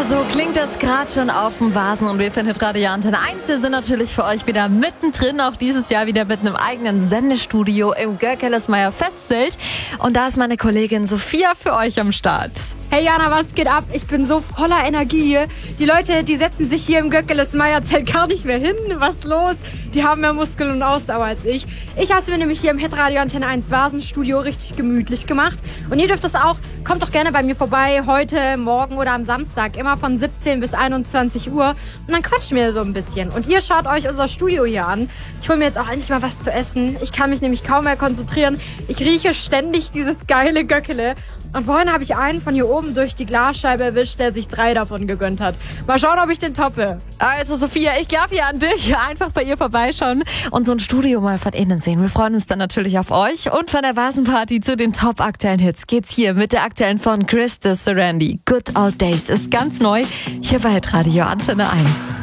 So klingt das gerade schon auf dem Vasen und wir finden Radio Antenne 1. Wir sind natürlich für euch wieder mittendrin, auch dieses Jahr wieder mit einem eigenen Sendestudio im Görkellesmeier Festzelt. Und da ist meine Kollegin Sophia für euch am Start. Hey Jana, was geht ab? Ich bin so voller Energie. Die Leute, die setzen sich hier im Görkellesmeier-Zelt gar nicht mehr hin. Was los? Die haben mehr Muskeln und Ausdauer als ich. Ich habe es mir nämlich hier im Hitradio Antenne 1 Vasenstudio richtig gemütlich gemacht. Und ihr dürft das auch. Kommt doch gerne bei mir vorbei, heute, morgen oder am Samstag. Immer von 17 bis 21 Uhr. Und dann quatschen wir so ein bisschen. Und ihr schaut euch unser Studio hier an. Ich hole mir jetzt auch endlich mal was zu essen. Ich kann mich nämlich kaum mehr konzentrieren. Ich rieche ständig dieses geile Göckele. Und vorhin habe ich einen von hier oben durch die Glasscheibe erwischt, der sich 3 davon gegönnt hat. Mal schauen, ob ich den toppe. Also Sophia, ich glaube hier an dich. Einfach bei ihr vorbeischauen und so ein Studio mal von innen sehen. Wir freuen uns dann natürlich auf euch. Und von der Vasenparty zu den top-aktuellen Hits geht's hier mit der aktuellen von Chris de Serendy. Good Old Days ist ganz neu. Hier bei Radio Antenne 1.